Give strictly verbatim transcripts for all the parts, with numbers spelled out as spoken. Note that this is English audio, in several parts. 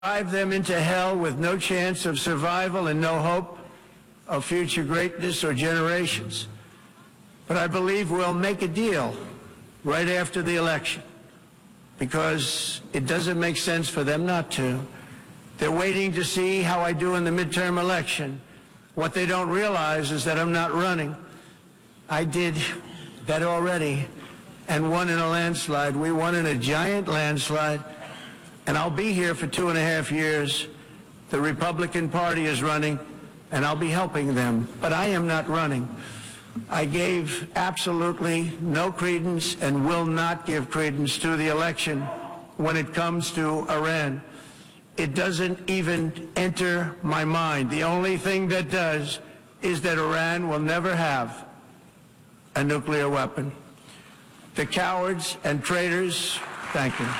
drive them into hell with no chance of survival and no hope of future greatness or generations. But I believe we'll make a deal right after the election, because it doesn't make sense for them not to. They're waiting to see how I do in the midterm election. What they don't realize is that I'm not running. I did that already and won in a landslide. We won in a giant landslide, and I'll be here for two and a half years. The Republican Party is running, and I'll be helping them, but I am not running. I gave absolutely no credence and will not give credence to the election when it comes to Iran. It doesn't even enter my mind. The only thing that does is that Iran will never have a nuclear weapon. The cowards and traitors, thank you.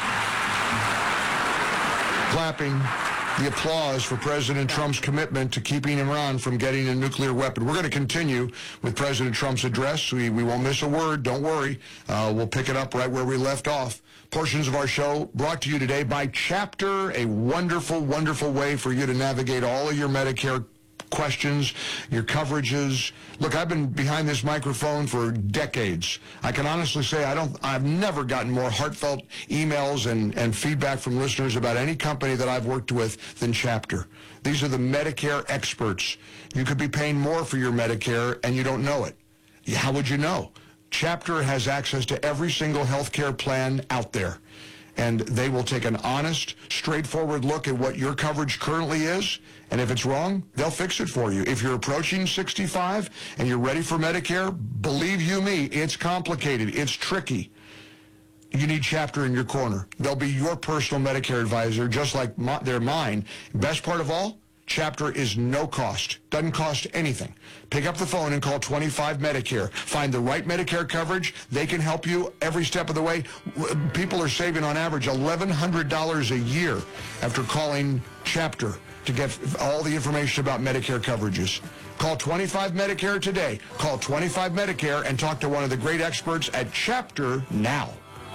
Clapping the applause for President Trump's commitment to keeping Iran from getting a nuclear weapon. We're going to continue with President Trump's address. We, we won't miss a word. Don't worry. Uh, we'll pick it up right where we left off. Portions of our show brought to you today by Chapter, a wonderful, wonderful way for you to navigate all of your Medicare questions, your coverages. Look, I've been behind this microphone for decades. I can honestly say I don't, I've never gotten more heartfelt emails and, and feedback from listeners about any company that I've worked with than Chapter. These are the Medicare experts. You could be paying more for your Medicare and you don't know it. How would you know? Chapter has access to every single health care plan out there, and they will take an honest, straightforward look at what your coverage currently is, and if it's wrong, they'll fix it for you. If you're approaching sixty-five and you're ready for Medicare, believe you me, it's complicated, it's tricky. You need Chapter in your corner. They'll be your personal Medicare advisor, just like my, they're mine. Best part of all, Chapter is no cost. Doesn't cost anything. Pick up the phone and call twenty-five Medicare. Find the right Medicare coverage. They can help you every step of the way. People are saving on average eleven hundred dollars a year after calling Chapter to get all the information about Medicare coverages. Call twenty-five Medicare today. Call twenty-five Medicare and talk to one of the great experts at Chapter now.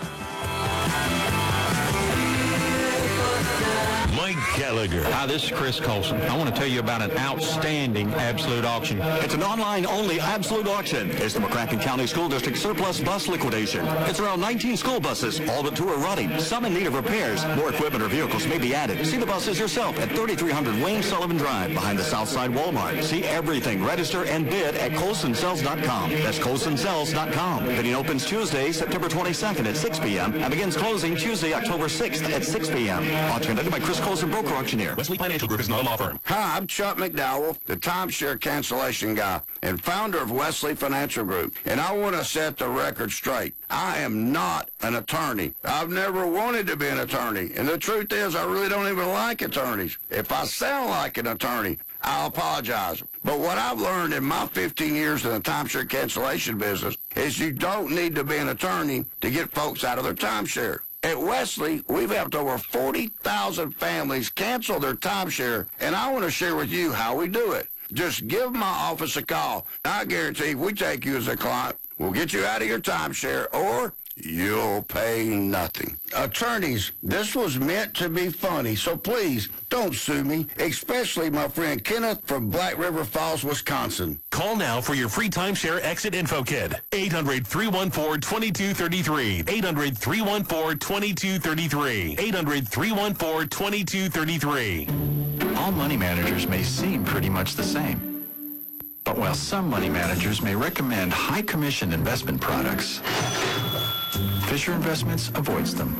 Mike Gallagher. Hi, this is Chris Colson. I want to tell you about an outstanding Absolute auction. It's an online-only Absolute auction. It's the McCracken County School District surplus bus liquidation. It's around nineteen school buses, all but two are running, some in need of repairs. More equipment or vehicles may be added. See the buses yourself at thirty-three hundred Wayne Sullivan Drive, behind the Southside Walmart. See everything, register, and bid at colson sells dot com. That's colson sells dot com. Bidding opens Tuesday, September twenty-second at six p m and begins closing Tuesday, October sixth at six p m Auction conducted by Chris Colson, broker auctioneer. Wesley Financial Group is not a law firm. Hi, I'm Chuck McDowell, the timeshare cancellation guy and founder of Wesley Financial Group. And I want to set the record straight. I am not an attorney. I've never wanted to be an attorney. And the truth is, I really don't even like attorneys. If I sound like an attorney, I'll apologize. But what I've learned in my fifteen years in the timeshare cancellation business is you don't need to be an attorney to get folks out of their timeshare. At Wesley, we've helped over forty thousand families cancel their timeshare, and I want to share with you how we do it. Just give my office a call. I guarantee if we take you as a client, we'll get you out of your timeshare, or you'll pay nothing. Attorneys, this was meant to be funny, so please don't sue me, especially my friend Kenneth from Black River Falls, Wisconsin. Call now for your free timeshare exit info kit. eight hundred, three one four, two two three three. eight hundred, three one four, two two three three. eight hundred, three one four, two two three three. All money managers may seem pretty much the same. But while some money managers may recommend high commission investment products, Fisher Investments avoids them.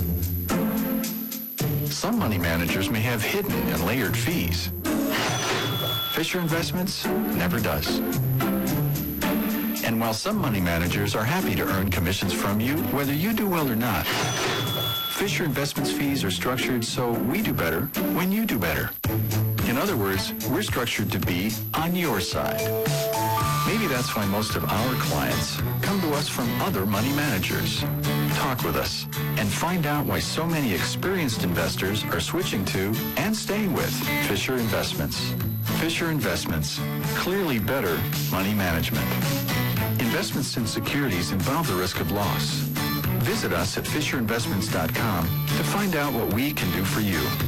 Some money managers may have hidden and layered fees. Fisher Investments never does. And while some money managers are happy to earn commissions from you, whether you do well or not, Fisher Investments fees are structured so we do better when you do better. In other words, we're structured to be on your side. Maybe that's why most of our clients come to us from other money managers. Talk with us and find out why so many experienced investors are switching to and staying with Fisher Investments. Fisher Investments, clearly better money management. Investments in securities involve the risk of loss. Visit us at fisher investments dot com to find out what we can do for you.